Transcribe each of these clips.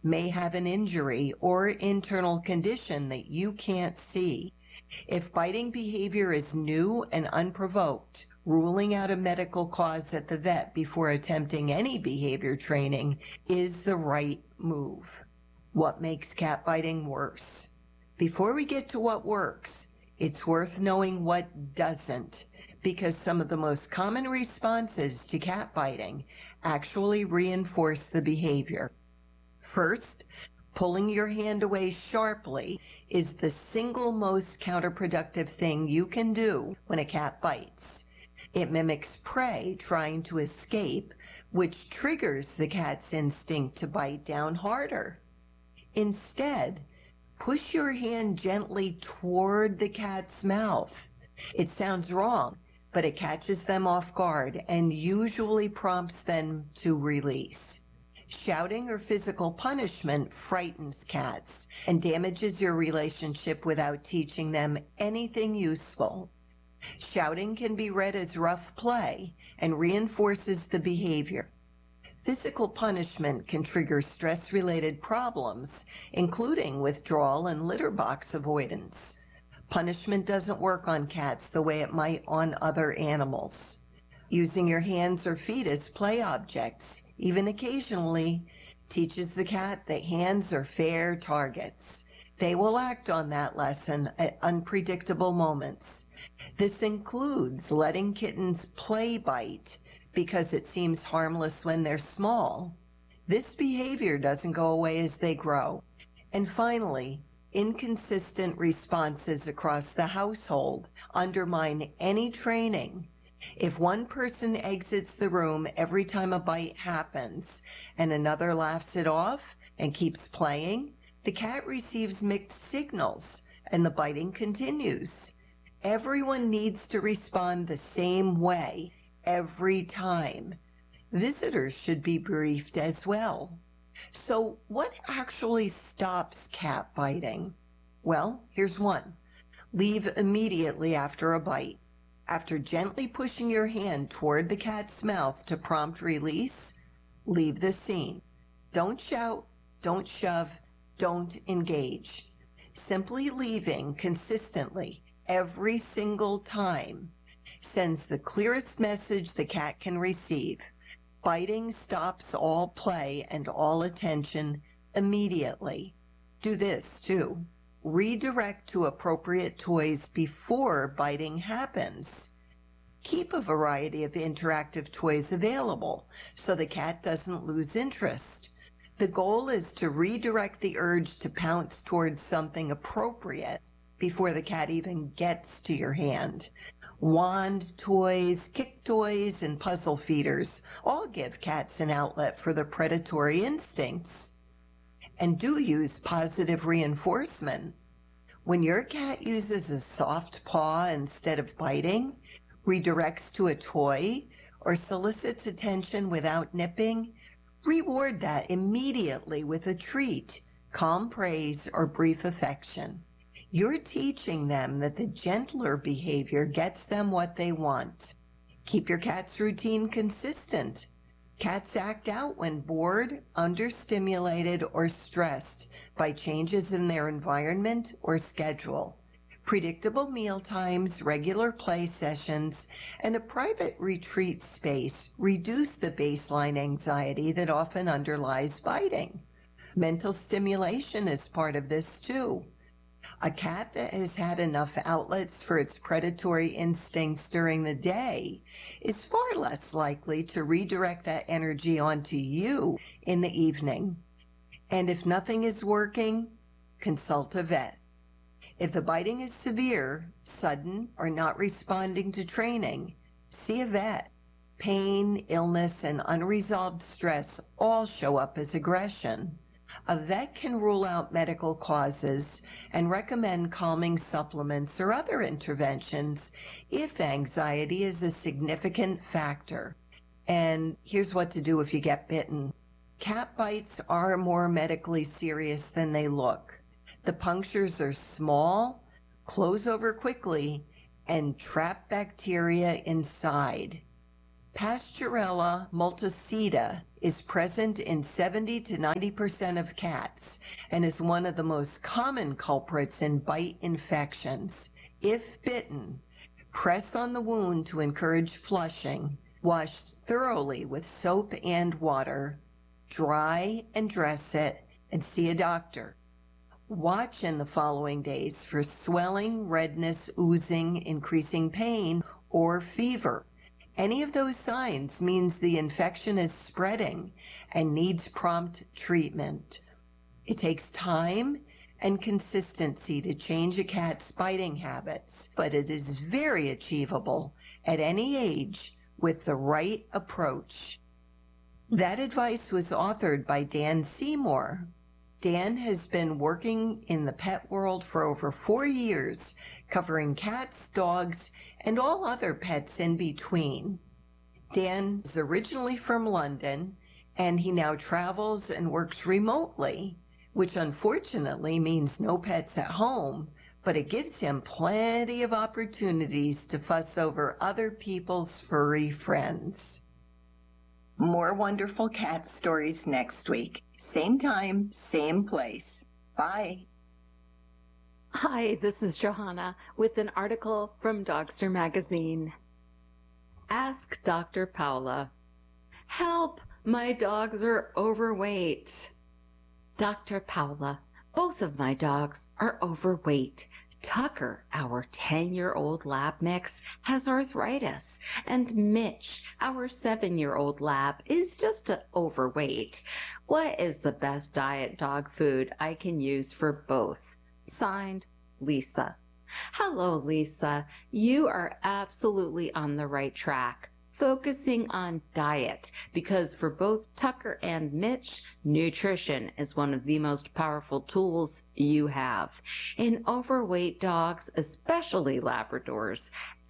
may have an injury or internal condition that you can't see. If biting behavior is new and unprovoked, ruling out a medical cause at the vet before attempting any behavior training is the right move. What makes cat biting worse? Before we get to what works, it's worth knowing what doesn't, because some of the most common responses to cat biting actually reinforce the behavior. First, pulling your hand away sharply is the single most counterproductive thing you can do when a cat bites. It mimics prey trying to escape, which triggers the cat's instinct to bite down harder. Instead, push your hand gently toward the cat's mouth. It sounds wrong, but it catches them off guard and usually prompts them to release. Shouting or physical punishment frightens cats and damages your relationship without teaching them anything useful. Shouting can be read as rough play and reinforces the behavior. Physical punishment can trigger stress-related problems, including withdrawal and litter box avoidance. Punishment doesn't work on cats the way it might on other animals. Using your hands or feet as play objects, even occasionally, teaches the cat that hands are fair targets. They will act on that lesson at unpredictable moments. This includes letting kittens play bite because it seems harmless when they're small. This behavior doesn't go away as they grow. And finally, inconsistent responses across the household undermine any training. If one person exits the room every time a bite happens and another laughs it off and keeps playing, the cat receives mixed signals and the biting continues. Everyone needs to respond the same way every time. Visitors should be briefed as well. So what actually stops cat biting? Well, here's one. Leave immediately after a bite. After gently pushing your hand toward the cat's mouth to prompt release, leave the scene. Don't shout, don't shove, don't engage. Simply leaving consistently every single time sends the clearest message the cat can receive. Biting stops all play and all attention immediately. Do this too. Redirect to appropriate toys before biting happens. Keep a variety of interactive toys available so the cat doesn't lose interest. The goal is to redirect the urge to pounce towards something appropriate before the cat even gets to your hand. Wand toys, kick toys, and puzzle feeders all give cats an outlet for their predatory instincts. And do use positive reinforcement. When your cat uses a soft paw instead of biting, redirects to a toy, or solicits attention without nipping, reward that immediately with a treat, calm praise, or brief affection. You're teaching them that the gentler behavior gets them what they want. Keep your cat's routine consistent. Cats act out when bored, understimulated, or stressed by changes in their environment or schedule. Predictable meal times, regular play sessions, and a private retreat space reduce the baseline anxiety that often underlies biting. Mental stimulation is part of this too. A cat that has had enough outlets for its predatory instincts during the day is far less likely to redirect that energy onto you in the evening. And if nothing is working, consult a vet. If the biting is severe, sudden, or not responding to training, see a vet. Pain, illness, and unresolved stress all show up as aggression. A vet can rule out medical causes and recommend calming supplements or other interventions if anxiety is a significant factor. And here's what to do if you get bitten. Cat bites are more medically serious than they look. The punctures are small, close over quickly, and trap bacteria inside. Pasteurella multocida is present in 70 to 90% of cats and is one of the most common culprits in bite infections. If bitten, press on the wound to encourage flushing. Wash thoroughly with soap and water. Dry and dress it and see a doctor. Watch in the following days for swelling, redness, oozing, increasing pain, or fever. Any of those signs means the infection is spreading and needs prompt treatment. It takes time and consistency to change a cat's biting habits, but it is very achievable at any age with the right approach. That advice was authored by Dan Seymour. Dan has been working in the pet world for over 4 years, covering cats, dogs, and all other pets in between. Dan is originally from London, and he now travels and works remotely, which unfortunately means no pets at home, but it gives him plenty of opportunities to fuss over other people's furry friends. More wonderful cat stories next week. Same time, same place. Bye. Hi, this is Johanna with an article from Dogster Magazine. Ask Dr. Paula. Help! My dogs are overweight. Dr. Paula, both of my dogs are overweight. Tucker, our 10-year-old lab mix, has arthritis, and Mitch, our 7-year-old lab, is just overweight. What is the best diet dog food I can use for both? Signed, Lisa. Hello, Lisa. You are absolutely on the right track. Focusing on diet, because for both Tucker and Mitch, nutrition is one of the most powerful tools you have. In overweight dogs, especially Labradors,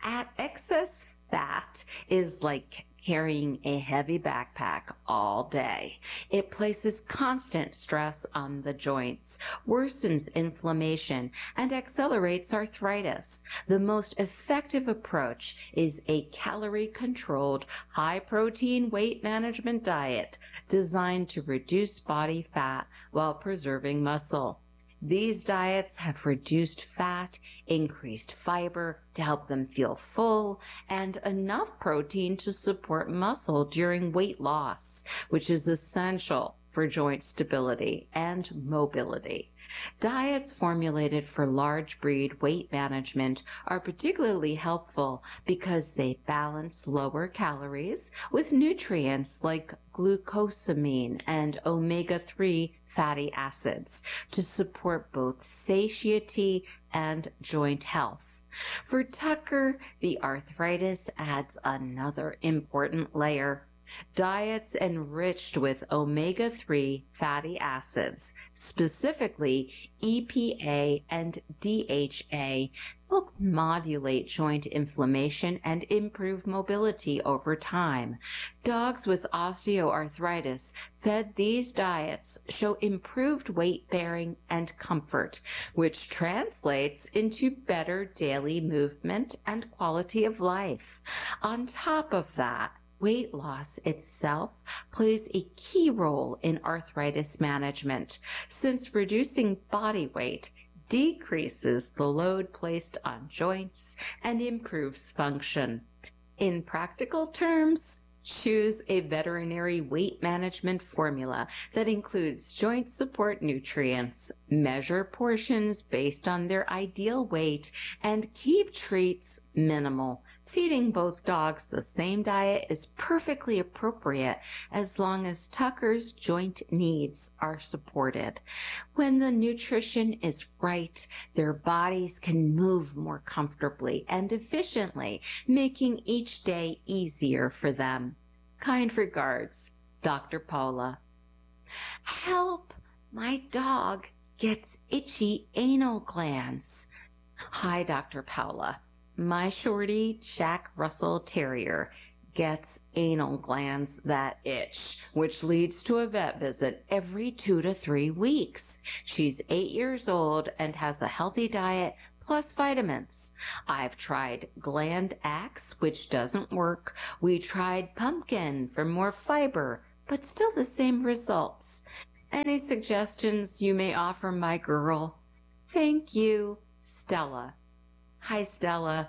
excess fat is like carrying a heavy backpack all day. It places constant stress on the joints, worsens inflammation, and accelerates arthritis. The most effective approach is a calorie-controlled, high-protein weight management diet designed to reduce body fat while preserving muscle. These diets have reduced fat, increased fiber to help them feel full, and enough protein to support muscle during weight loss, which is essential for joint stability and mobility. Diets formulated for large breed weight management are particularly helpful because they balance lower calories with nutrients like glucosamine and omega-3 fatty acids to support both satiety and joint health. For Tucker, the arthritis adds another important layer. Diets enriched with omega-3 fatty acids, specifically EPA and DHA, help modulate joint inflammation and improve mobility over time. Dogs with osteoarthritis fed these diets show improved weight bearing and comfort, which translates into better daily movement and quality of life. On top of that, weight loss itself plays a key role in arthritis management, since reducing body weight decreases the load placed on joints and improves function. In practical terms, choose a veterinary weight management formula that includes joint support nutrients, measure portions based on their ideal weight, and keep treats minimal. Feeding both dogs the same diet is perfectly appropriate as long as Tucker's joint needs are supported. When the nutrition is right, their bodies can move more comfortably and efficiently, making each day easier for them. Kind regards, Dr. Paula. Help! My dog gets itchy anal glands. Hi, Dr. Paula. My shorty, Jack Russell Terrier, gets anal glands that itch, which leads to a vet visit every 2 to 3 weeks. She's 8 years old and has a healthy diet plus vitamins. I've tried Gland Axe, which doesn't work. We tried pumpkin for more fiber, but still the same results. Any suggestions you may offer my girl? Thank you, Stella. Hi, Stella.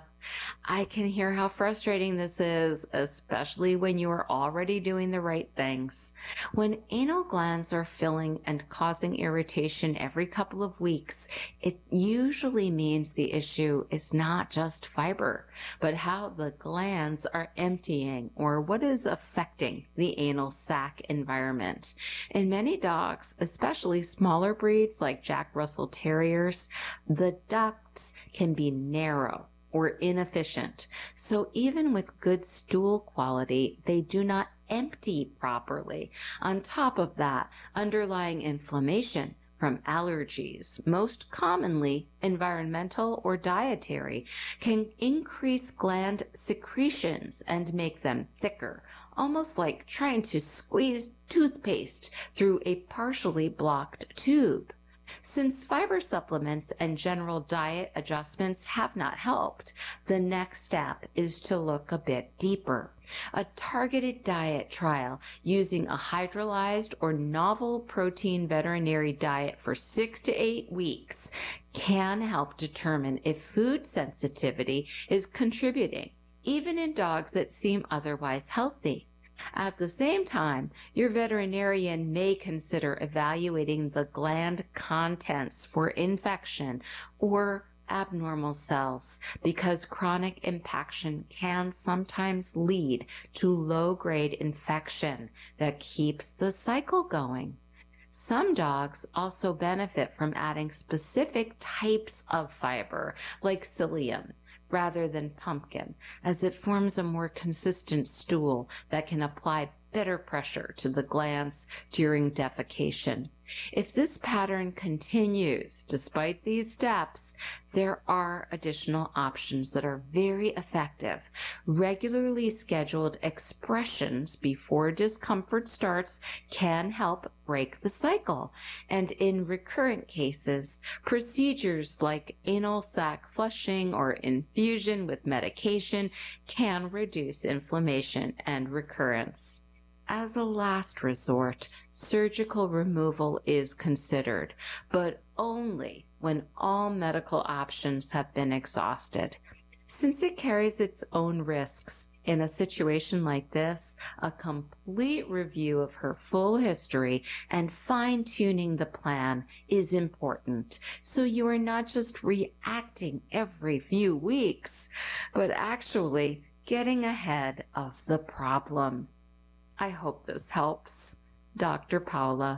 I can hear how frustrating this is, especially when you are already doing the right things. When anal glands are filling and causing irritation every couple of weeks, it usually means the issue is not just fiber, but how the glands are emptying or what is affecting the anal sac environment. In many dogs, especially smaller breeds like Jack Russell Terriers, the ducts can be narrow or inefficient. So even with good stool quality, they do not empty properly. On top of that, underlying inflammation from allergies, most commonly environmental or dietary, can increase gland secretions and make them thicker, almost like trying to squeeze toothpaste through a partially blocked tube. Since fiber supplements and general diet adjustments have not helped, the next step is to look a bit deeper. A targeted diet trial using a hydrolyzed or novel protein veterinary diet for 6 to 8 weeks can help determine if food sensitivity is contributing, even in dogs that seem otherwise healthy. At the same time, your veterinarian may consider evaluating the gland contents for infection or abnormal cells because chronic impaction can sometimes lead to low-grade infection that keeps the cycle going. Some dogs also benefit from adding specific types of fiber, like psyllium, rather than pumpkin, as it forms a more consistent stool that can apply better pressure to the glands during defecation. If this pattern continues despite these steps, there are additional options that are very effective. Regularly scheduled expressions before discomfort starts can help break the cycle. And in recurrent cases, procedures like anal sac flushing or infusion with medication can reduce inflammation and recurrence. As a last resort, surgical removal is considered, but only when all medical options have been exhausted. Since it carries its own risks, in a situation like this, a complete review of her full history and fine-tuning the plan is important, so you are not just reacting every few weeks, but actually getting ahead of the problem. I hope this helps. Dr. Paula.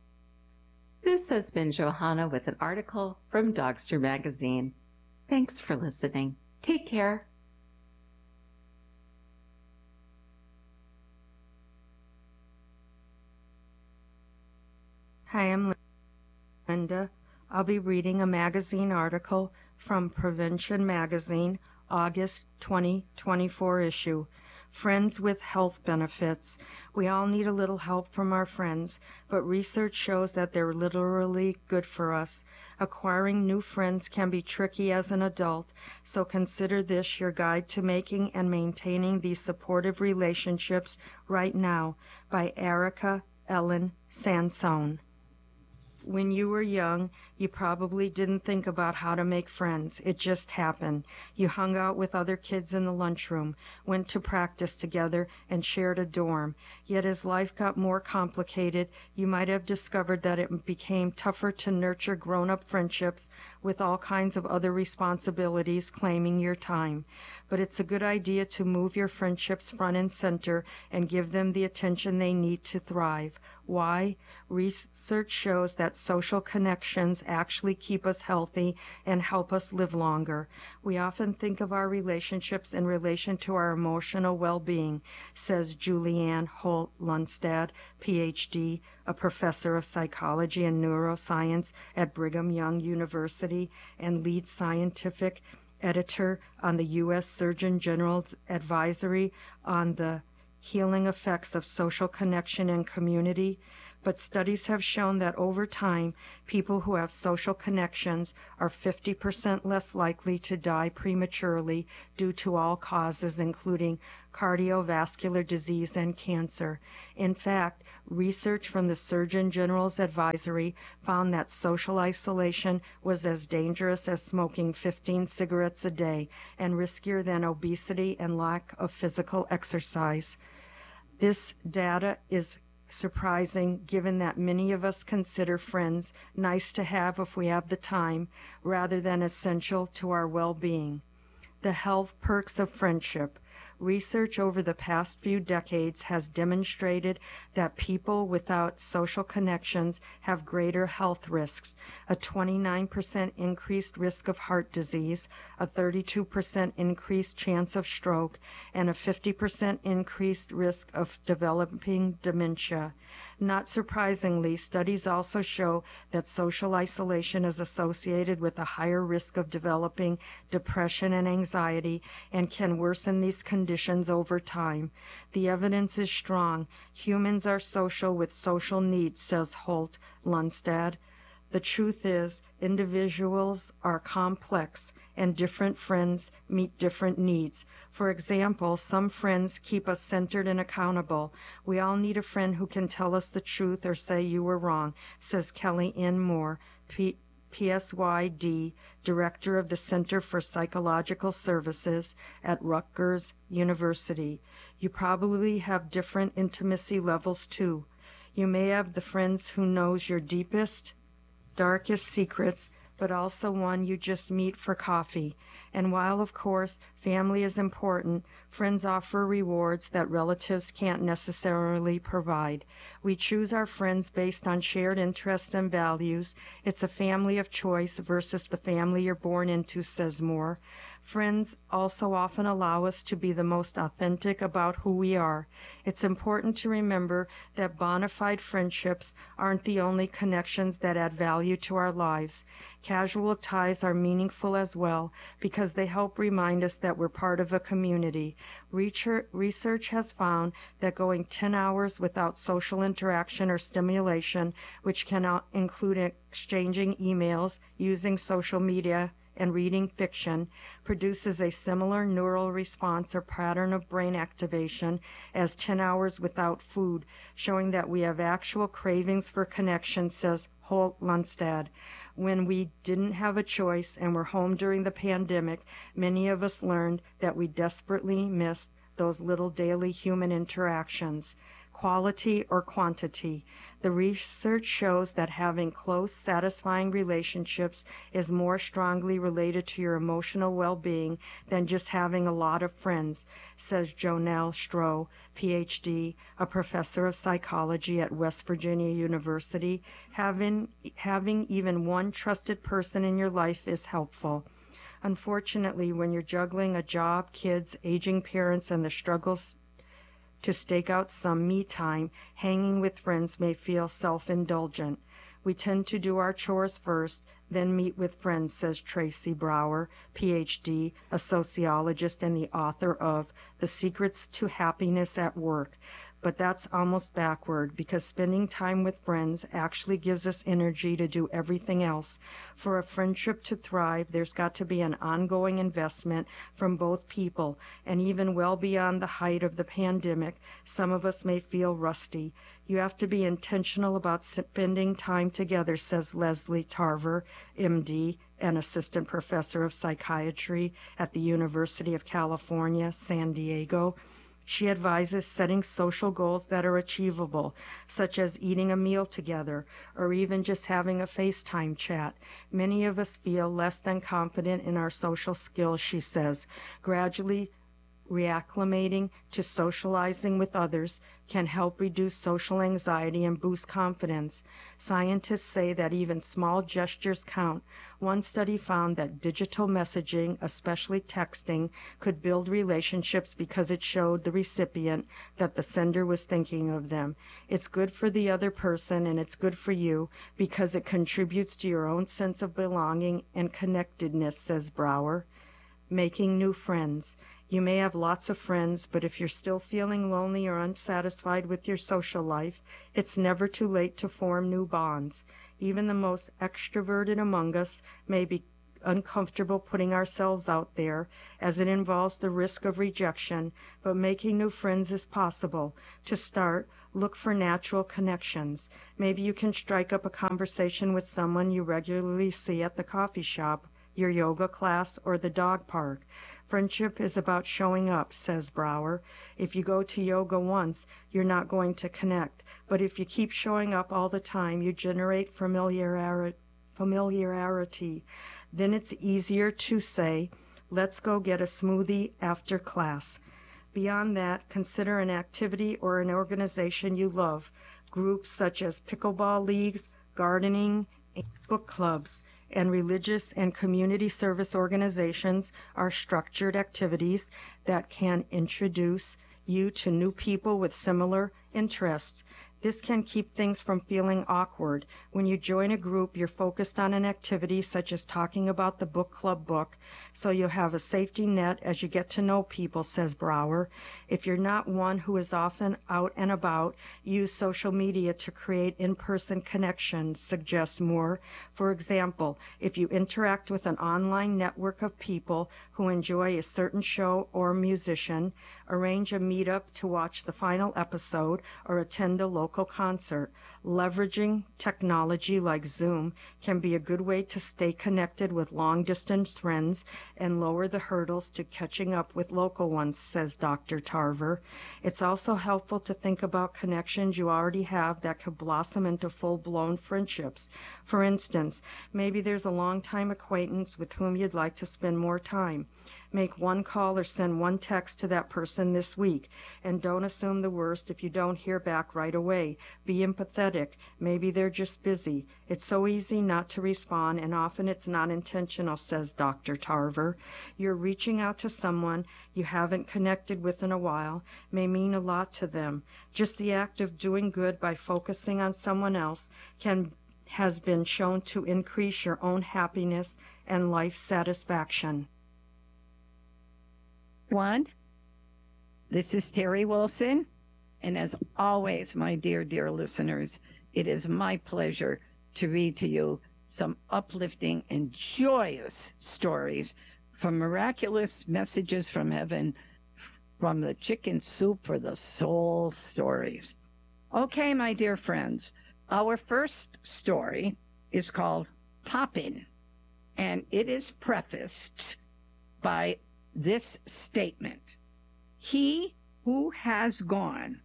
This has been Johanna with an article from Dogster Magazine. Thanks for listening. Take care. Hi, I'm Linda. I'll be reading a magazine article from Prevention Magazine, August 2024 issue. Friends with health benefits. We all need a little help from our friends, but research shows that they're literally good for us. Acquiring new friends can be tricky as an adult, so consider this your guide to making and maintaining these supportive relationships right now, by Erica Ellen Sansone. When you were young, you probably didn't think about how to make friends. It just happened. You hung out with other kids in the lunchroom, went to practice together, and shared a dorm. Yet as life got more complicated, you might have discovered that it became tougher to nurture grown-up friendships with all kinds of other responsibilities claiming your time. But it's a good idea to move your friendships front and center and give them the attention they need to thrive. Why? Research shows that social connections actually keep us healthy and help us live longer. We often think of our relationships in relation to our emotional well-being, says Julianne Holt Lundstad, Ph.D., a professor of psychology and neuroscience at Brigham Young University and lead scientific editor on the U.S. Surgeon General's Advisory on the Healing Effects of Social Connection and Community. But studies have shown that over time, people who have social connections are 50% less likely to die prematurely due to all causes, including cardiovascular disease and cancer. In fact, research from the Surgeon General's Advisory found that social isolation was as dangerous as smoking 15 cigarettes a day and riskier than obesity and lack of physical exercise. This data is surprising given that many of us consider friends nice to have if we have the time rather than essential to our well-being. The health perks of friendship. Research over the past few decades has demonstrated that people without social connections have greater health risks, a 29% increased risk of heart disease, a 32% increased chance of stroke, and a 50% increased risk of developing dementia. Not surprisingly, studies also show that social isolation is associated with a higher risk of developing depression and anxiety and can worsen these conditions over time. The evidence is strong. Humans are social with social needs, says Holt Lundstad. The truth is, individuals are complex, and different friends meet different needs. For example, some friends keep us centered and accountable. We all need a friend who can tell us the truth or say you were wrong, says Kelly N. Moore, PSYD, Director of the Center for Psychological Services at Rutgers University. You probably have different intimacy levels too. You may have the friends who knows your deepest, darkest secrets, but also one you just meet for coffee. And while, of course, family is important, friends offer rewards that relatives can't necessarily provide. We choose our friends based on shared interests and values. It's a family of choice versus the family you're born into, says Moore. Friends also often allow us to be the most authentic about who we are. It's important to remember that bona fide friendships aren't the only connections that add value to our lives. Casual ties are meaningful as well because they help remind us that we're part of a community. Research has found that going 10 hours without social interaction or stimulation, which can include exchanging emails, using social media, and reading fiction, produces a similar neural response or pattern of brain activation as 10 hours without food, showing that we have actual cravings for connection, says Holt Lundstad. When we didn't have a choice and were home during the pandemic, many of us learned that we desperately missed those little daily human interactions. Quality or quantity. The research shows that having close, satisfying relationships is more strongly related to your emotional well-being than just having a lot of friends, says Jonelle Stroh, Ph.D., a professor of psychology at West Virginia University. Having even one trusted person in your life is helpful. Unfortunately, when you're juggling a job, kids, aging parents, and the struggles to stake out some me time, hanging with friends may feel self-indulgent. We tend to do our chores first, then meet with friends, says Tracy Brower, Ph.D., a sociologist and the author of The Secrets to Happiness at Work. But that's almost backward because spending time with friends actually gives us energy to do everything else. For a friendship to thrive, there's got to be an ongoing investment from both people, and even well beyond the height of the pandemic, some of us may feel rusty. You have to be intentional about spending time together, says Leslie Tarver, MD, an assistant professor of psychiatry at the University of California, San Diego. She advises setting social goals that are achievable, such as eating a meal together or even just having a FaceTime chat. Many of us feel less than confident in our social skills, she says. Gradually reacclimating to socializing with others can help reduce social anxiety and boost confidence. Scientists say that even small gestures count. One study found that digital messaging, especially texting, could build relationships because it showed the recipient that the sender was thinking of them. It's good for the other person and it's good for you because it contributes to your own sense of belonging and connectedness, says Brower. Making new friends. You may have lots of friends, but if you're still feeling lonely or unsatisfied with your social life, it's never too late to form new bonds. Even the most extroverted among us may be uncomfortable putting ourselves out there, as it involves the risk of rejection, but making new friends is possible. To start, look for natural connections. Maybe you can strike up a conversation with someone you regularly see at the coffee shop, your yoga class, or the dog park. Friendship is about showing up, says Brower. If you go to yoga once, you're not going to connect, but if you keep showing up all the time, you generate familiarity. Then it's easier to say, let's go get a smoothie after class. Beyond that, consider an activity or an organization you love. Groups such as pickleball leagues, gardening, book clubs, and religious and community service organizations are structured activities that can introduce you to new people with similar interests. This can keep things from feeling awkward. When you join a group, you're focused on an activity such as talking about the book club book, so you'll have a safety net as you get to know people, says Brower. If you're not one who is often out and about, use social media to create in-person connections, suggests Moore. For example, if you interact with an online network of people who enjoy a certain show or musician, arrange a meetup to watch the final episode or attend a local concert. Leveraging technology like Zoom can be a good way to stay connected with long-distance friends and lower the hurdles to catching up with local ones, says Dr. Tarver. It's also helpful to think about connections you already have that could blossom into full-blown friendships. For instance, maybe there's a long-time acquaintance with whom you'd like to spend more time. Make one call or send one text to that person this week, and don't assume the worst if you don't hear back right away. Be empathetic. Maybe they're just busy. It's so easy not to respond, and often it's not intentional, says Dr. Tarver. You're reaching out to someone you haven't connected with in a while may mean a lot to them. Just the act of doing good by focusing on someone else has been shown to increase your own happiness and life satisfaction. This is Terry Wilson, and as always, my dear listeners, it is my pleasure to read to you some uplifting and joyous stories from miraculous messages from heaven, from the Chicken Soup for the Soul stories. Okay, my dear friends, our first story is called Poppin', and it is prefaced by this statement: He who has gone,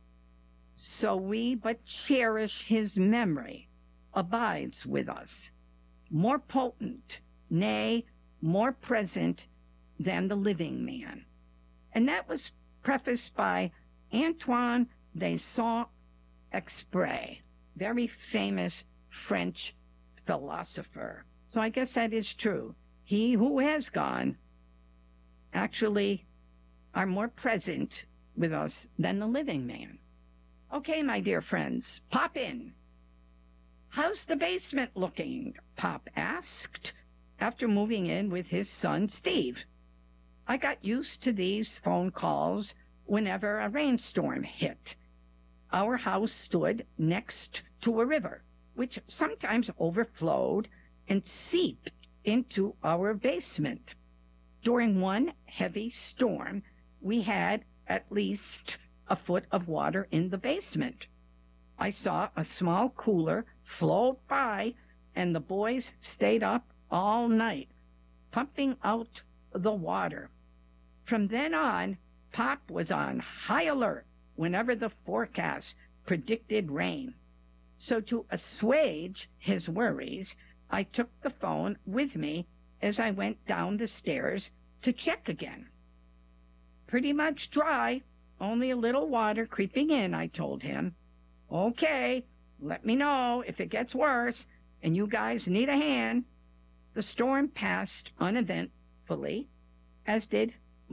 so we but cherish his memory, abides with us, more potent, nay, more present than the living man. And that was prefaced by Antoine de Saint-Exupéry, very famous French philosopher. So I guess that is true. He who has gone actually are more present with us than the living man. Okay, my dear friends, pop in. How's the basement looking? Pop asked after moving in with his son, Steve. I got used to these phone calls whenever a rainstorm hit. Our house stood next to a river, which sometimes overflowed and seeped into our basement. During one heavy storm, we had at least a foot of water in the basement. I saw a small cooler float by, and the boys stayed up all night, pumping out the water. From then on, Pop was on high alert whenever the forecast predicted rain. So to assuage his worries, I took the phone with me as I went down the stairs to check again. Pretty much dry, only a little water creeping in, I told him. Okay, let me know if it gets worse and you guys need a hand. The storm passed uneventfully, as did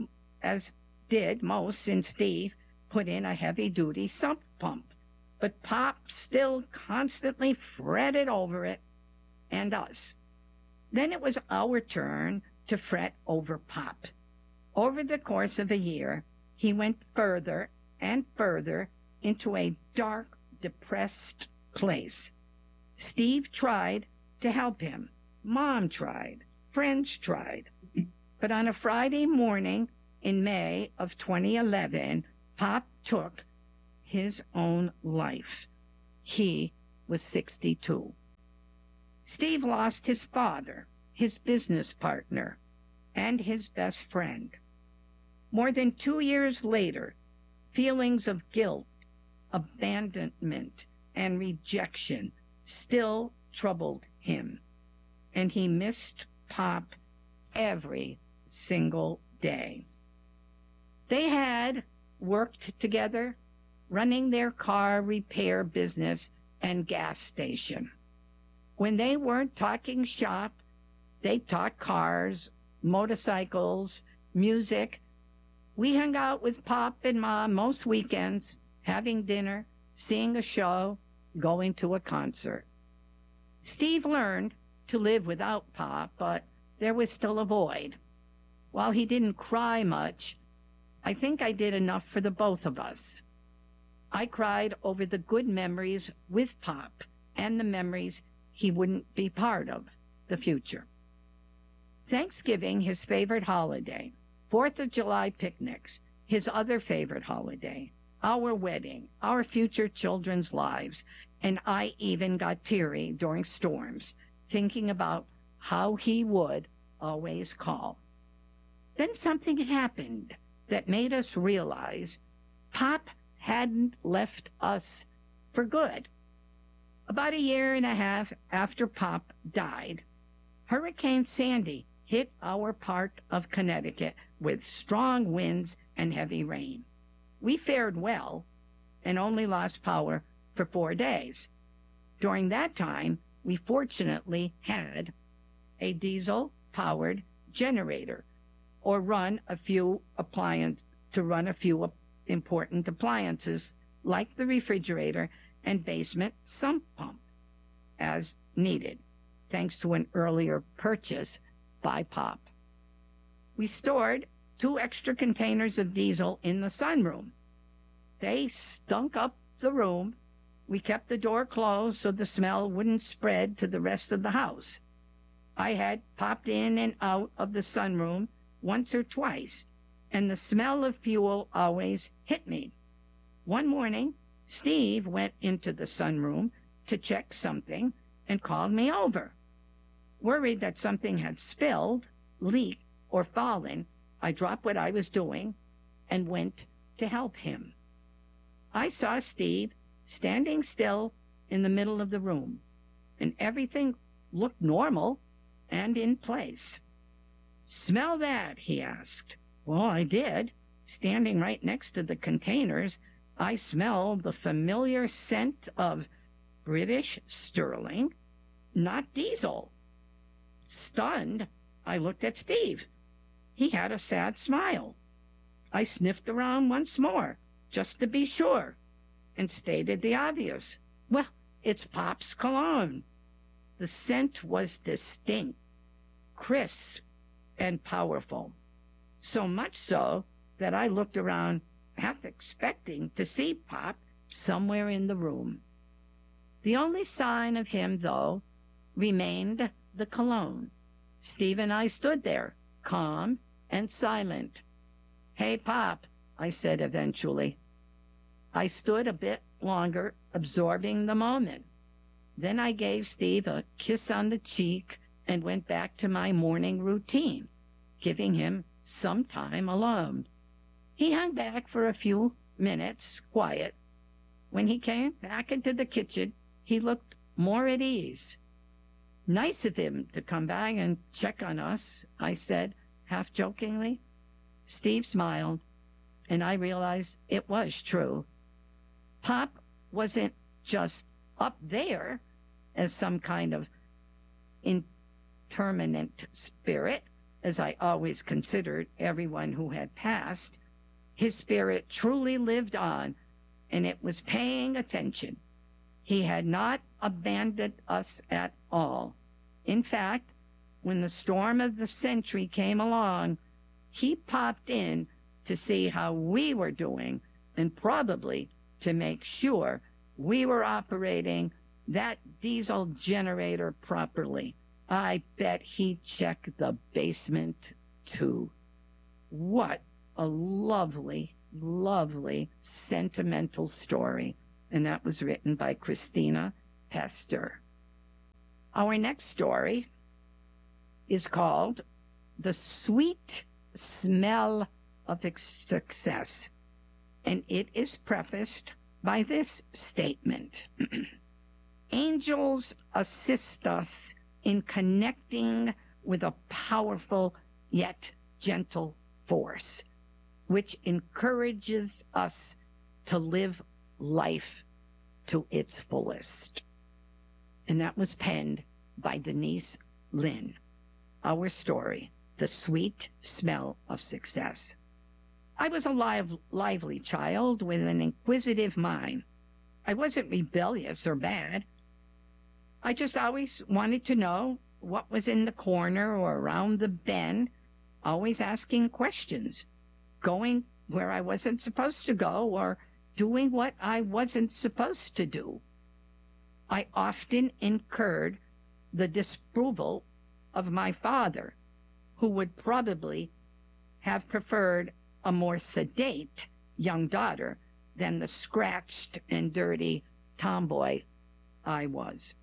most, since Steve put in a heavy-duty sump pump. But Pop still constantly fretted over it and us. Then it was our turn to fret over Pop. Over the course of a year, he went further and further into a dark, depressed place. Steve tried to help him. Mom tried. Friends tried. But on a Friday morning in May of 2011, Pop took his own life. He was 62. Steve lost his father, his business partner, and his best friend. More than 2 years later, feelings of guilt, abandonment, and rejection still troubled him, and he missed Pop every single day. They had worked together, running their car repair business and gas station. When they weren't talking shop, they talked cars, motorcycles, music. We hung out with Pop and Mom most weekends, having dinner, seeing a show, going to a concert. Steve learned to live without Pop, but there was still a void. While he didn't cry much, I think I did enough for the both of us. I cried over the good memories with Pop and the memories he wouldn't be part of, the future. Thanksgiving, his favorite holiday. 4th of July picnics, his other favorite holiday. Our wedding, our future children's lives, and I even got teary during storms, thinking about how he would always call. Then something happened that made us realize Pop hadn't left us for good. About a year and a half after Pop died, Hurricane Sandy hit our part of Connecticut with strong winds and heavy rain. We fared well and only lost power for 4 days. During that time, we fortunately had a diesel-powered generator or run a few important appliances like the refrigerator and basement sump pump as needed, thanks to an earlier purchase by Pop. We stored 2 extra containers of diesel in the sunroom. They stunk up the room. We kept the door closed so the smell wouldn't spread to the rest of the house. I had popped in and out of the sunroom once or twice, and the smell of fuel always hit me. One morning, Steve went into the sunroom to check something and called me over. Worried that something had spilled, leaked, or fallen, I dropped what I was doing and went to help him. I saw Steve standing still in the middle of the room, and everything looked normal and in place. "Smell that?" he asked. Well, I did. Standing right next to the containers, I smelled the familiar scent of British Sterling, not diesel. Stunned, I looked at Steve. He had a sad smile. I sniffed around once more, just to be sure, and stated the obvious. Well, it's Pop's cologne. The scent was distinct, crisp, and powerful. So much so that I looked around, half expecting to see Pop somewhere in the room. The only sign of him, though, remained the cologne. Steve and I stood there, calm and silent. "Hey, Pop," I said eventually. I stood a bit longer, absorbing the moment. Then I gave Steve a kiss on the cheek and went back to my morning routine, giving him some time alone. He hung back for a few minutes, quiet. When he came back into the kitchen, he looked more at ease. "Nice of him to come back and check on us," I said, half jokingly. Steve smiled, and I realized it was true. Pop wasn't just up there as some kind of impermanent spirit, as I always considered everyone who had passed. His spirit truly lived on, and it was paying attention. He had not abandoned us at all. In fact, when the storm of the century came along, he popped in to see how we were doing and probably to make sure we were operating that diesel generator properly. I bet he checked the basement too. What a lovely, lovely, sentimental story. And that was written by Christina Pasteur. Our next story is called The Sweet Smell of Success. And it is prefaced by this statement. Angels assist us in connecting with a powerful yet gentle force, which encourages us to live life to its fullest. And that was penned by Denise Linn. Our story, The Sweet Smell of Success. I was a lively child with an inquisitive mind. I wasn't rebellious or bad. I just always wanted to know what was in the corner or around the bend, always asking questions, going where I wasn't supposed to go or doing what I wasn't supposed to do. I often incurred the disapproval of my father, who would probably have preferred a more sedate young daughter than the scratched and dirty tomboy I was.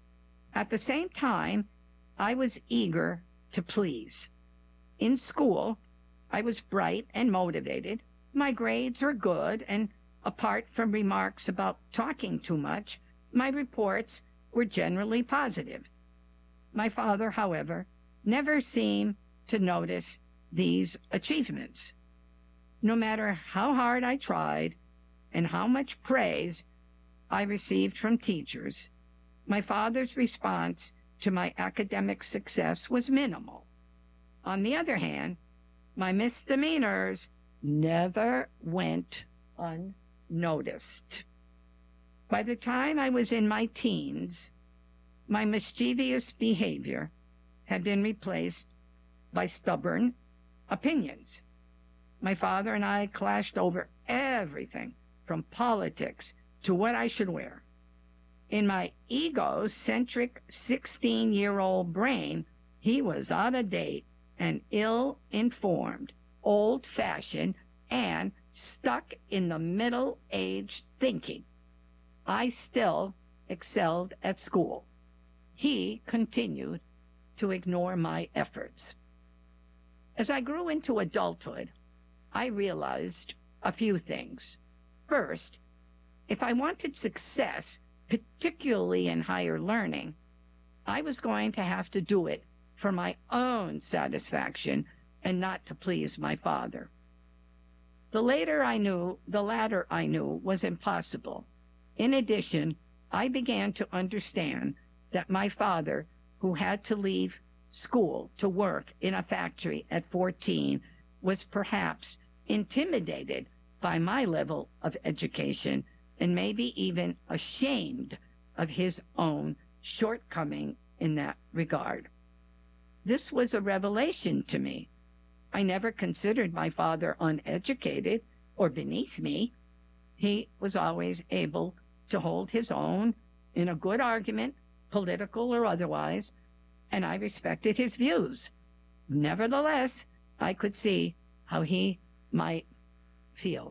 At the same time, I was eager to please. In school, I was bright and motivated. My grades were good, and apart from remarks about talking too much, my reports were generally positive. My father, however, never seemed to notice these achievements. No matter how hard I tried and how much praise I received from teachers, my father's response to my academic success was minimal. On the other hand, my misdemeanors never went unnoticed. By the time I was in my teens, my mischievous behavior had been replaced by stubborn opinions. My father and I clashed over everything from politics to what I should wear. In my egocentric 16-year-old brain, he was out of date and ill-informed, old-fashioned, and stuck in the middle-aged thinking. I still excelled at school. He continued to ignore my efforts. As I grew into adulthood, I realized a few things. First, if I wanted success, particularly in higher learning, I was going to have to do it for my own satisfaction and not to please my father. The latter I knew was impossible. In addition, I began to understand that my father, who had to leave school to work in a factory at 14, was perhaps intimidated by my level of education and maybe even ashamed of his own shortcoming in that regard. This was a revelation to me. I never considered my father uneducated or beneath me. He was always able to hold his own in a good argument, political or otherwise, and I respected his views. Nevertheless, I could see how he might feel.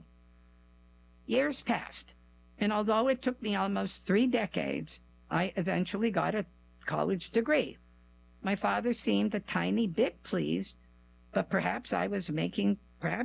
Years passed, and although it took me almost 3 decades, I eventually got a college degree. My father seemed a tiny bit pleased, but perhaps I was making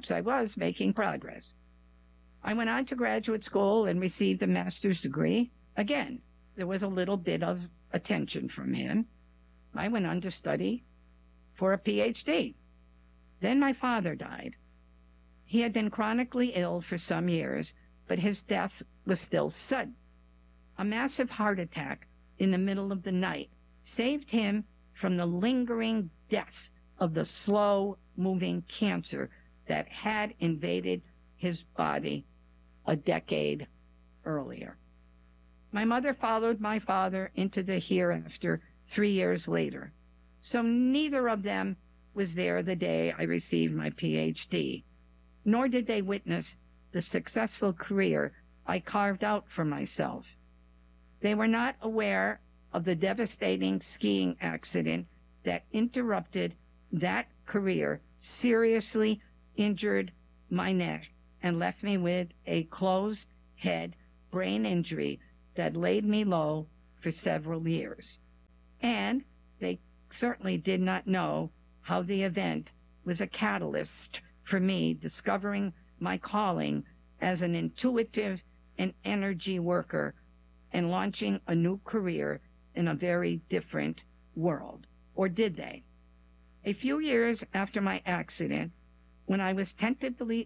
progress. I went on to graduate school and received a master's degree. Again, there was a little bit of attention from him. I went on to study for a PhD. Then my father died. He had been chronically ill for some years, but his death was still sudden. A massive heart attack in the middle of the night saved him from the lingering death of the slow-moving cancer that had invaded his body a decade earlier. My mother followed my father into the hereafter 3 years later. So neither of them was there the day I received my PhD, nor did they witness the successful career I carved out for myself. They were not aware of the devastating skiing accident that interrupted that career, seriously injured my neck, and left me with a closed head brain injury that laid me low for several years. And they certainly did not know how the event was a catalyst for me discovering my calling as an intuitive and energy worker and launching a new career in a very different world. Or did they? A few years after my accident, when I was tentatively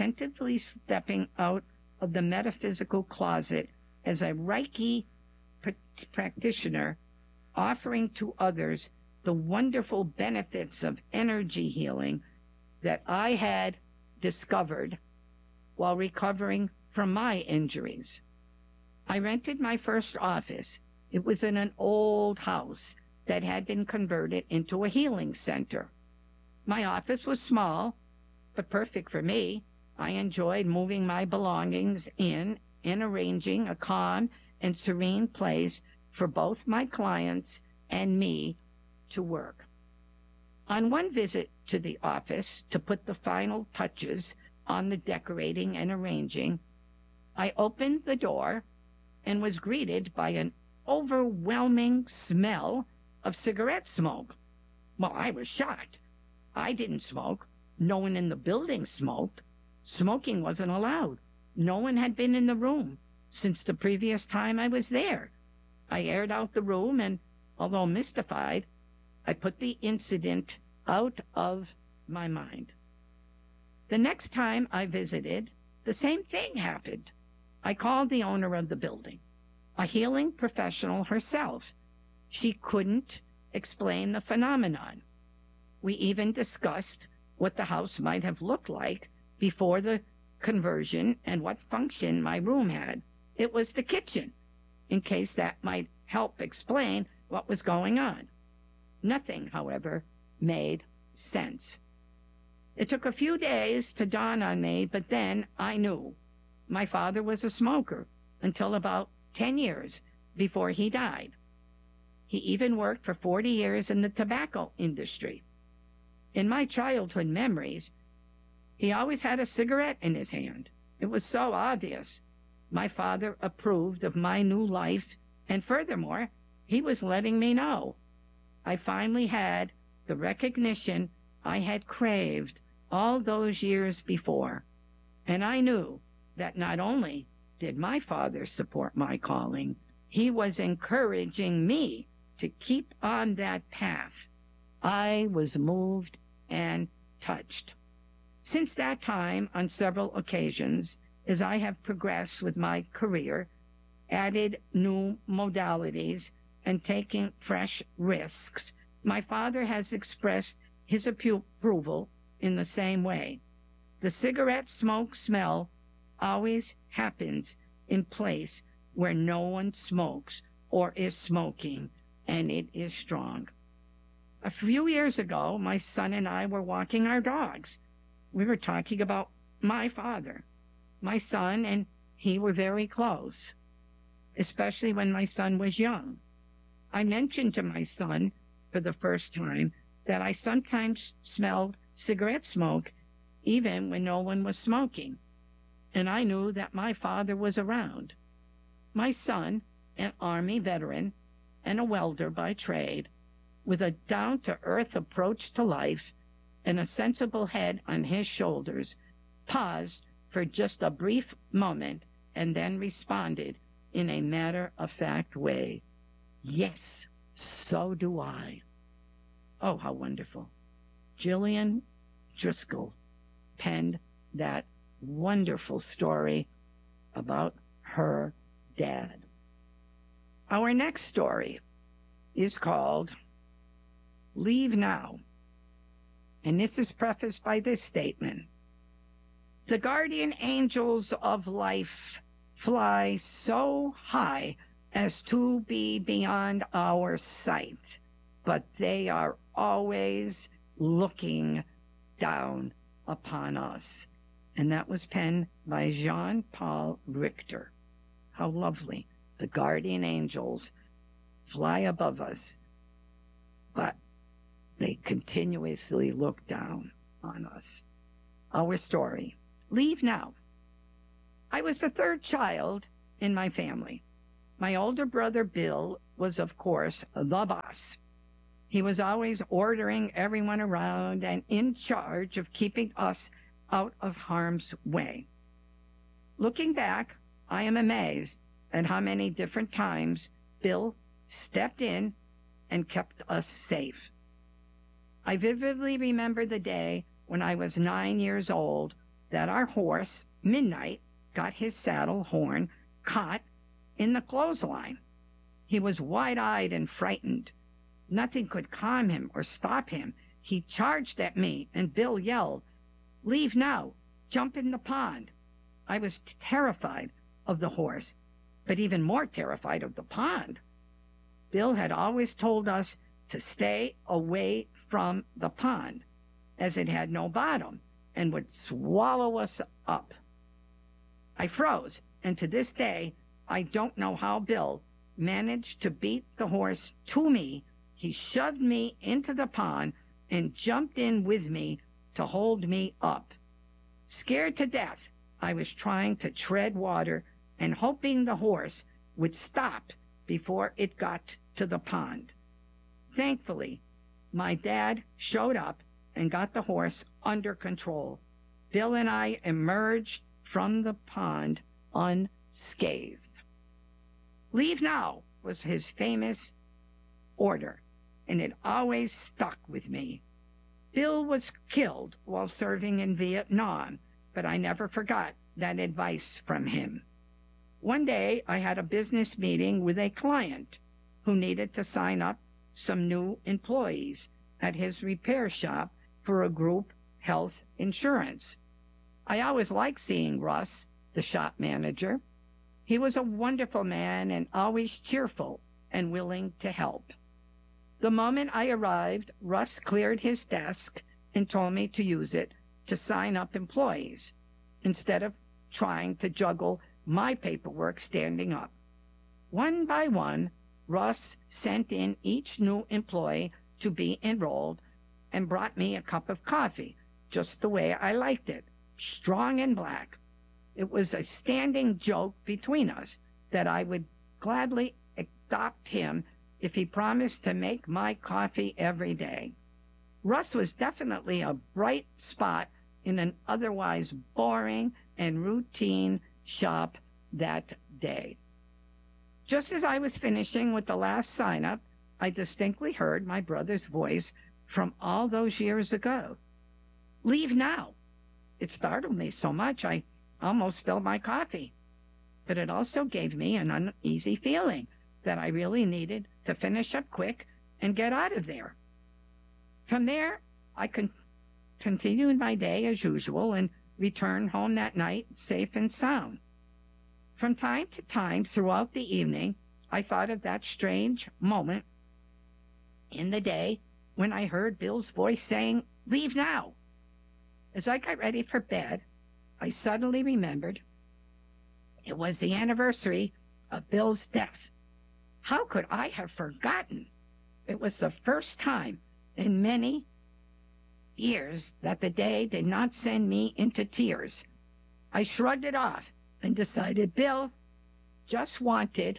stepping out of the metaphysical closet as a Reiki practitioner, offering to others the wonderful benefits of energy healing that I had discovered while recovering from my injuries. I rented my first office. It was in an old house that had been converted into a healing center. My office was small, but perfect for me. I enjoyed moving my belongings in and arranging a calm and serene place for both my clients and me to work. On one visit to the office to put the final touches on the decorating and arranging, I opened the door and was greeted by an overwhelming smell of cigarette smoke. Well, I was shocked. I didn't smoke. No one in the building smoked. Smoking wasn't allowed. No one had been in the room since the previous time I was there. I aired out the room, and although mystified, I put the incident out of my mind. The next time I visited, the same thing happened. I called the owner of the building, a healing professional herself. She couldn't explain the phenomenon. We even discussed what the house might have looked like before the conversion and what function my room had. It was the kitchen, in case that might help explain what was going on. Nothing, however, made sense. It took a few days to dawn on me, but then I knew. My father was a smoker until about 10 years before he died. He even worked for 40 years in the tobacco industry. In my childhood memories, he always had a cigarette in his hand. It was so obvious. My father approved of my new life, and furthermore, he was letting me know. I finally had the recognition I had craved all those years before. And I knew that not only did my father support my calling, he was encouraging me to keep on that path. I was moved and touched. Since that time, on several occasions, as I have progressed with my career, added new modalities, and taking fresh risks, my father has expressed his approval in the same way. The cigarette smoke smell always happens in place where no one smokes or is smoking, and it is strong. A few years ago, my son and I were walking our dogs. We were talking about my father. My son and he were very close, especially when my son was young. I mentioned to my son for the first time that I sometimes smelled cigarette smoke even when no one was smoking, and I knew that my father was around. My son, an Army veteran and a welder by trade, with a down-to-earth approach to life and a sensible head on his shoulders, paused for just a brief moment and then responded in a matter-of-fact way, "Yes, so do I." Oh, how wonderful. Jillian Driscoll penned that wonderful story about her dad. Our next story is called Leave Now, and this is prefaced by this statement. The guardian angels of life fly so high as to be beyond our sight. but they are always looking down upon us. And that was penned by Jean-Paul Richter. How lovely. The guardian angels fly above us, but they continuously look down on us. Our story. Leave now. I was the third child in my family. My older brother Bill was, of course, the boss. He was always ordering everyone around and in charge of keeping us out of harm's way. Looking back, I am amazed at how many different times Bill stepped in and kept us safe. I vividly remember the day when I was 9 years old that our horse, Midnight, got his saddle horn caught in the clothesline. He was wide-eyed and frightened. Nothing could calm him or stop him. He charged at me, and Bill yelled, "Leave now! Jump in the pond!" I was terrified of the horse, but even more terrified of the pond. Bill had always told us to stay away from the pond, as it had no bottom and would swallow us up. I froze, and to this day, I don't know how Bill managed to beat the horse to me. He shoved me into the pond and jumped in with me to hold me up. Scared to death, I was trying to tread water and hoping the horse would stop before it got to the pond. Thankfully, my dad showed up and got the horse under control. Bill and I emerged from the pond unscathed. "Leave now" was his famous order, and it always stuck with me. Bill was killed while serving in Vietnam, but I never forgot that advice from him. One day, I had a business meeting with a client who needed to sign up some new employees at his repair shop for a group health insurance. I always liked seeing Russ, the shop manager. He was a wonderful man and always cheerful and willing to help. The moment I arrived, Russ cleared his desk and told me to use it to sign up employees instead of trying to juggle my paperwork standing up. One by one, Russ sent in each new employee to be enrolled and brought me a cup of coffee, just the way I liked it, strong and black. It was a standing joke between us that I would gladly adopt him if he promised to make my coffee every day. Russ was definitely a bright spot in an otherwise boring and routine shop that day. Just as I was finishing with the last sign-up, I distinctly heard my brother's voice from all those years ago. "Leave now." It startled me so much I almost spilled my coffee. But it also gave me an uneasy feeling that I really needed to finish up quick and get out of there. From there, I continued my day as usual and returned home that night safe and sound. From time to time throughout the evening, I thought of that strange moment in the day when I heard Bill's voice saying, "Leave now." As I got ready for bed, I suddenly remembered it was the anniversary of Bill's death. How could I have forgotten? It was the first time in many years that the day did not send me into tears. I shrugged it off and decided Bill just wanted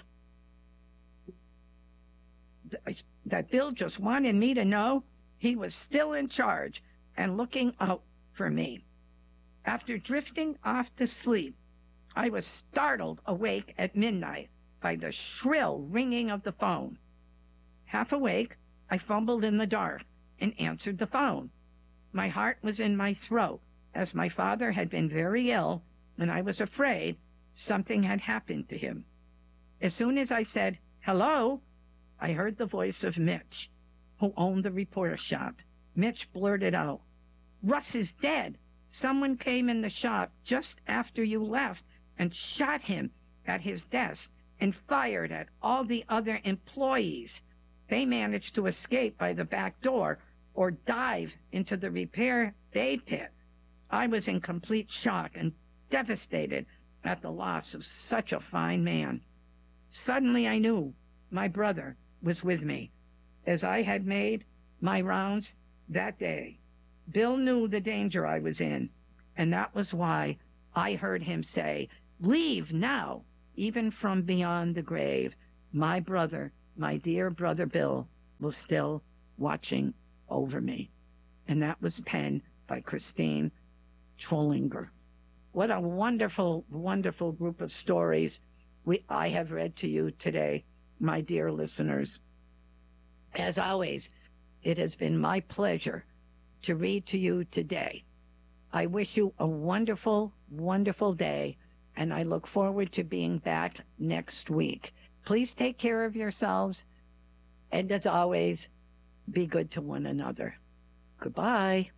me to know he was still in charge and looking out for me. After drifting off to sleep, I was startled awake at midnight by the shrill ringing of the phone. Half awake, I fumbled in the dark and answered the phone. My heart was in my throat, as my father had been very ill, and I was afraid something had happened to him. As soon as I said, "Hello," I heard the voice of Mitch, who owned the repair shop. Mitch blurted out, "Russ is dead. Someone came in the shop just after you left and shot him at his desk and fired at all the other employees." they managed to escape by the back door or dive into the repair bay pit. I was in complete shock and devastated at the loss of such a fine man. Suddenly I knew my brother was with me as I had made my rounds that day. Bill knew the danger I was in, and that was why I heard him say, "Leave now," even from beyond the grave. My brother, my dear brother Bill, was still watching over me. And that was penned by Christine Trollinger. What a wonderful, wonderful group of stories I have read to you today, my dear listeners. As always, it has been my pleasure to read to you today. I wish you a wonderful, wonderful day, and I look forward to being back next week. Please take care of yourselves, and as always, be good to one another. Goodbye.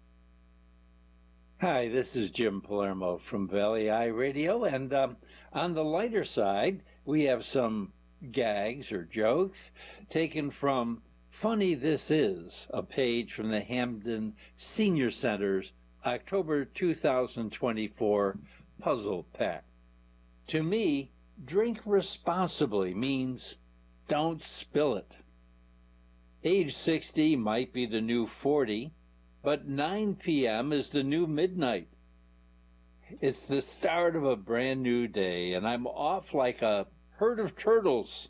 Hi, this is Jim Palermo from Valley Eye Radio, and on the lighter side, we have some gags or jokes taken from Funny This Is, a page from the Hamden Senior Center's October 2024 Puzzle Pack. To me, drink responsibly means don't spill it. Age 60 might be the new 40, but 9 p.m. is the new midnight. It's the start of a brand new day, and I'm off like a herd of turtles.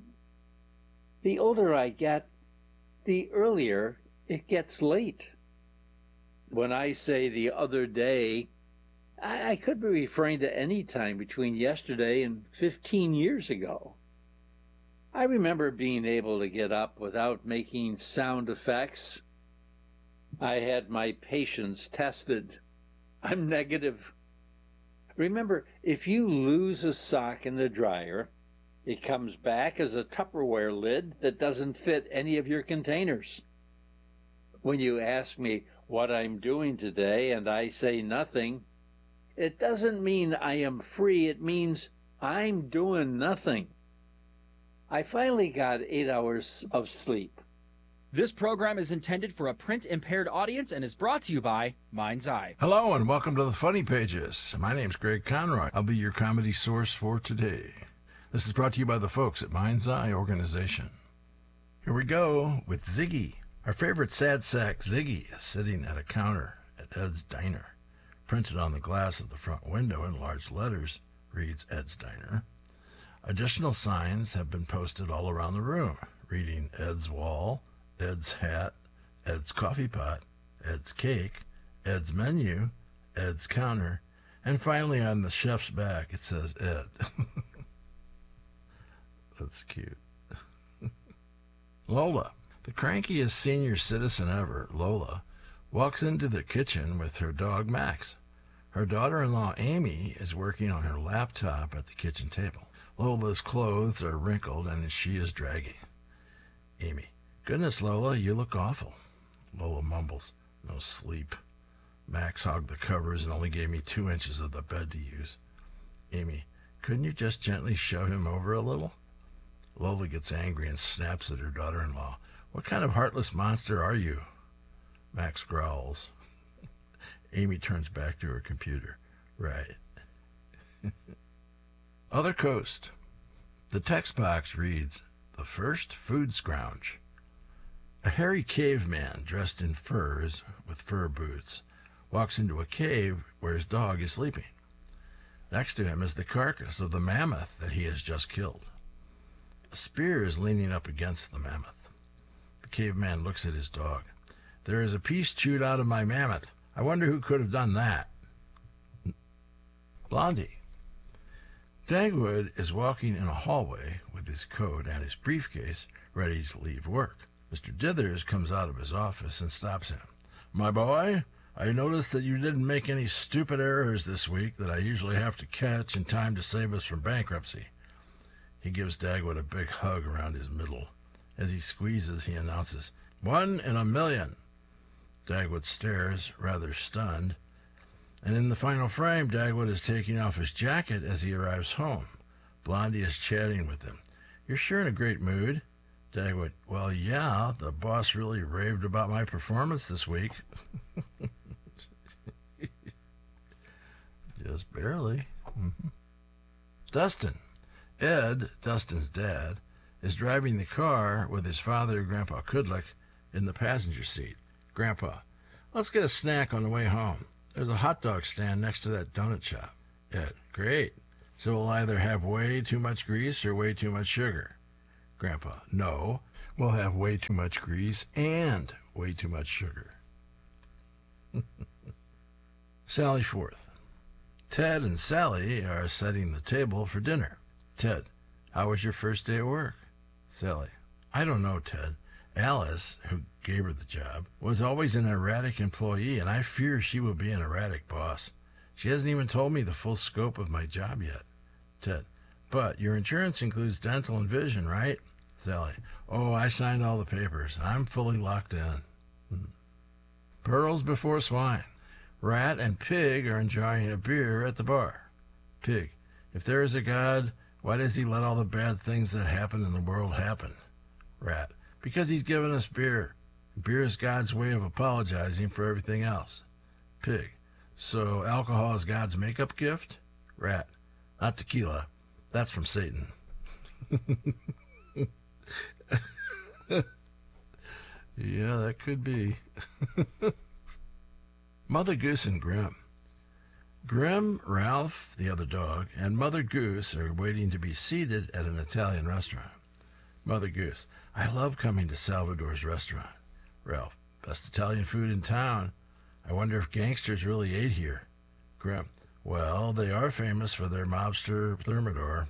The older I get, the earlier it gets late. When I say the other day, I could be referring to any time between yesterday and 15 years ago. I remember being able to get up without making sound effects. I had my patience tested. I'm negative. Remember, if you lose a sock in the dryer, it comes back as a Tupperware lid that doesn't fit any of your containers. When you ask me what I'm doing today and I say nothing, it doesn't mean I am free. It means I'm doing nothing. I finally got 8 hours of sleep. This program is intended for a print-impaired audience and is brought to you by Mind's Eye. Hello and welcome to the Funny Pages. My name's Greg Conroy. I'll be your comedy source for today. This is brought to you by the folks at Mind's Eye Organization. Here we go with Ziggy. Our favorite sad sack Ziggy is sitting at a counter at Ed's Diner. Printed on the glass of the front window in large letters reads Ed's Diner. Additional signs have been posted all around the room, reading Ed's wall, Ed's hat, Ed's coffee pot, Ed's cake, Ed's menu, Ed's counter, and finally on the chef's back it says Ed. That's cute. Lola, the crankiest senior citizen ever, Lola, walks into the kitchen with her dog Max. Her daughter-in-law Amy is working on her laptop at the kitchen table. Lola's clothes are wrinkled and she is draggy. Amy, goodness, Lola, you look awful. Lola mumbles, no sleep. Max hogged the covers and only gave me 2 inches of the bed to use. Amy, couldn't you just gently shove him over a little? Lola gets angry and snaps at her daughter-in-law. What kind of heartless monster are you? Max growls. Amy turns back to her computer. Right. Other Coast. The text box reads, The First Food Scrounge. A hairy caveman dressed in furs with fur boots walks into a cave where his dog is sleeping. Next to him is the carcass of the mammoth that he has just killed. A spear is leaning up against the mammoth. The caveman looks at his dog. There is a piece chewed out of my mammoth. I wonder who could have done that. Blondie. Dagwood is walking in a hallway with his coat and his briefcase ready to leave work. Mr. Dithers comes out of his office and stops him. My boy, I noticed that you didn't make any stupid errors this week that I usually have to catch in time to save us from bankruptcy. He gives Dagwood a big hug around his middle. As he squeezes, he announces, 1 in a million. Dagwood stares, rather stunned, and in the final frame, Dagwood is taking off his jacket as he arrives home. Blondie is chatting with him. You're sure in a great mood? Dagwood, well, yeah, the boss really raved about my performance this week. Just barely. Mm-hmm. Dustin. Ed, Dustin's dad, is driving the car with his father, Grandpa Kudlick, in the passenger seat. Grandpa, let's get a snack on the way home. There's a hot dog stand next to that donut shop. Ed, great. So we'll either have way too much grease or way too much sugar. Grandpa, no, we'll have way too much grease and way too much sugar. Sally Forth. Ted and Sally are setting the table for dinner. Ted, how was your first day at work? Sally, I don't know, Ted. Alice, who gave her the job, was always an erratic employee, and I fear she will be an erratic boss. She hasn't even told me the full scope of my job yet. Ted, but your insurance includes dental and vision, right? Sally, oh, I signed all the papers. I'm fully locked in. Pearls before swine. Rat and Pig are enjoying a beer at the bar. Pig, if there is a God, why does he let all the bad things that happen in the world happen? Rat, because he's given us beer. Beer is God's way of apologizing for everything else. Pig, so alcohol is God's makeup gift? Rat, not tequila. That's from Satan. Yeah, that could be. Mother Goose and Grim. Grim, Ralph, the other dog, and Mother Goose are waiting to be seated at an Italian restaurant. Mother Goose, I love coming to Salvador's restaurant. Ralph, best Italian food in town. I wonder if gangsters really ate here. Grim, well, they are famous for their mobster thermidor.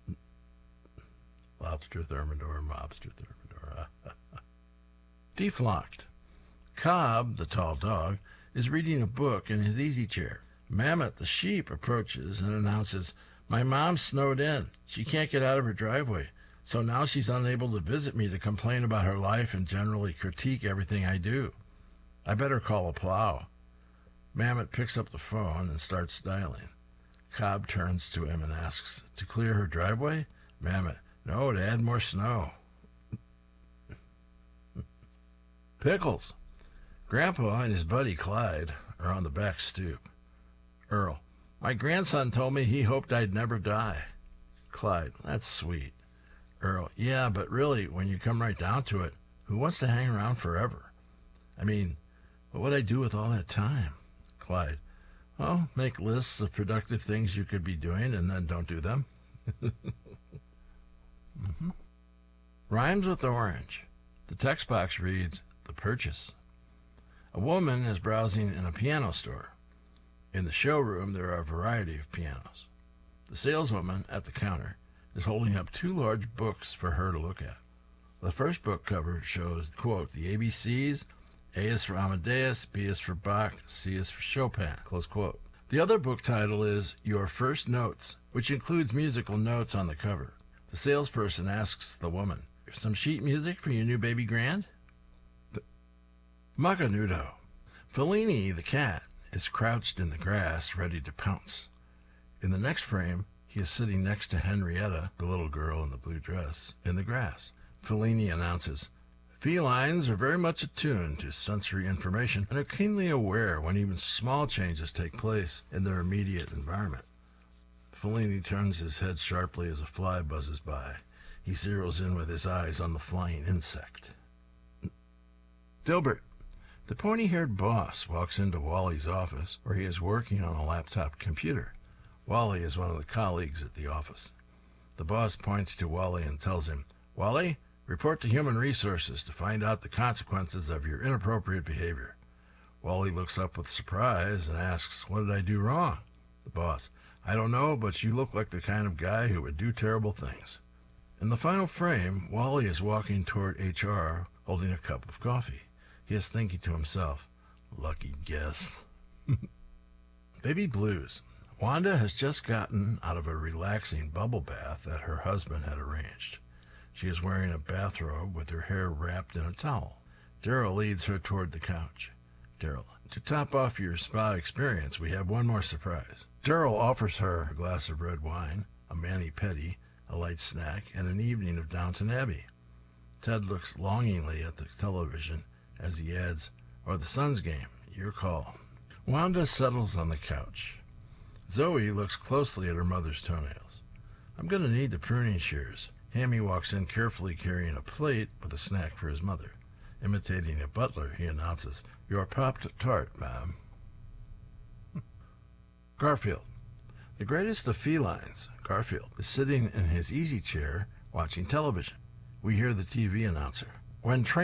Lobster thermidor, mobster thermidor. Deflocked. Cobb, the tall dog, is reading a book in his easy chair. Mammoth, the sheep, approaches and announces, my mom's snowed in. She can't get out of her driveway, so now she's unable to visit me to complain about her life and generally critique everything I do. I better call a plow. Mammoth picks up the phone and starts dialing. Cobb turns to him and asks, to clear her driveway? Mammoth, no, to add more snow. Pickles. Grandpa and his buddy Clyde are on the back stoop. Earl, my grandson told me he hoped I'd never die. Clyde, that's sweet. Earl, yeah, but really, when you come right down to it, who wants to hang around forever? I mean, what would I do with all that time? Clyde, well, make lists of productive things you could be doing and then don't do them. Rhymes with orange. The text box reads, The Purchase. A woman is browsing in a piano store. In the showroom, there are a variety of pianos. The saleswoman at the counter is holding up two large books for her to look at. The first book cover shows, quote, the ABCs. A is for Amadeus, B is for Bach, C is for Chopin, close quote. The other book title is Your First Notes, which includes musical notes on the cover. The salesperson asks the woman, some sheet music for your new baby grand? Macanudo. Fellini, the cat, is crouched in the grass, ready to pounce. In the next frame, he is sitting next to Henrietta, the little girl in the blue dress, in the grass. Fellini announces, felines are very much attuned to sensory information and are keenly aware when even small changes take place in their immediate environment. Fellini turns his head sharply as a fly buzzes by. He zeroes in with his eyes on the flying insect. Dilbert. The pointy-haired boss walks into Wally's office, where he is working on a laptop computer. Wally is one of the colleagues at the office. The boss points to Wally and tells him, Wally, report to Human Resources to find out the consequences of your inappropriate behavior. Wally looks up with surprise and asks, what did I do wrong? The boss, I don't know, but you look like the kind of guy who would do terrible things. In the final frame, Wally is walking toward HR holding a cup of coffee. He is thinking to himself, lucky guess. Baby blues. Wanda has just gotten out of a relaxing bubble bath that her husband had arranged. She is wearing a bathrobe with her hair wrapped in a towel. Daryl leads her toward the couch. Daryl, to top off your spa experience, we have one more surprise. Daryl offers her a glass of red wine, a mani-pedi, a light snack, and an evening of Downton Abbey. Ted looks longingly at the television as he adds, "Or the Suns game, your call." Wanda settles on the couch. Zoe looks closely at her mother's toenails. "I'm going to need the pruning shears." Hammy walks in carefully carrying a plate with a snack for his mother. Imitating a butler, he announces, "Your Pop Tart, ma'am." Garfield. The greatest of felines, Garfield, is sitting in his easy chair watching television. We hear the TV announcer. When training